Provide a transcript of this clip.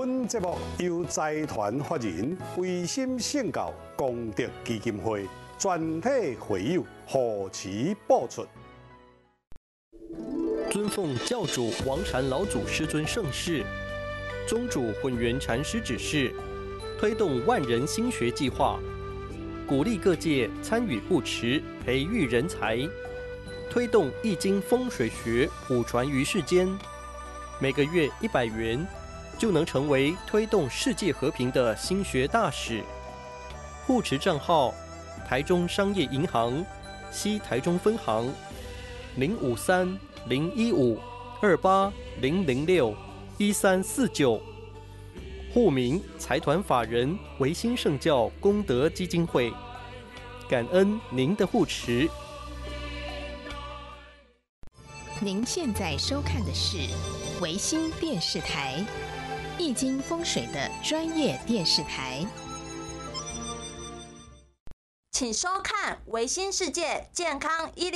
本节目由财团法人维心圣教功德基金会全体会友护持播出。 尊奉教主王禅老祖师尊圣事，宗主混元禅师指示，推动万人心学计划，鼓励各界参与护持，培育人才，推动易经风水学普传于世间。每个月100元，就能成为推动世界和平的心学大使。护持账号：台中商业银行西台中分行053-015-28-006-1349，户名财团法人维新圣教功德基金会。感恩您的护持。 您现在收看的是维新电视台，易经风水的专业电视台。 请收看维新世界健康1